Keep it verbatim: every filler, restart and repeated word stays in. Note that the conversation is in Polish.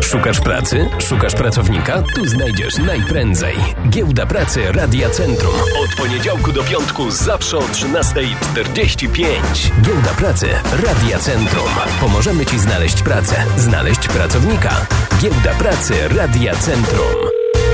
Szukasz pracy? Szukasz pracownika? Tu znajdziesz najprędzej. Giełda Pracy Radia Centrum. Od poniedziałku do piątku zawsze o trzynasta czterdzieści pięć. Giełda Pracy Radia Centrum. Pomożemy Ci znaleźć pracę, znaleźć pracownika. Giełda Pracy Radia Centrum.